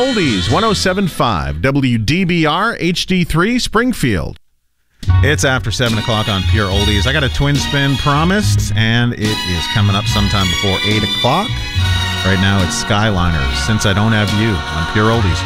Oldies, 107.5 WDBR HD3 Springfield. It's after 7 o'clock on Pure Oldies. I got a twin spin promised, and it is coming up sometime before 8 o'clock. Right now it's Skyliners, Since I Don't Have You on Pure Oldies.